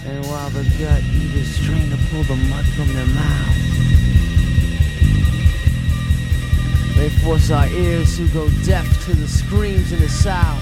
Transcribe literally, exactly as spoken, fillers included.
And while the gut eaters train to pull the mud from their mouths, they force our ears to go deaf to the screams in the south.